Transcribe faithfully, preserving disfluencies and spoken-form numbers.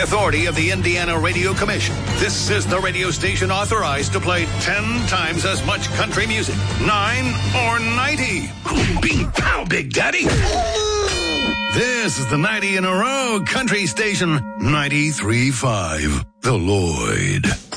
authority of the Indiana Radio Commission, this is the radio station authorized to play ten times as much country music. Nine or ninety. Bing, pow, Big Daddy. This is the ninety in a row country station, ninety-three point five, The Lloyd.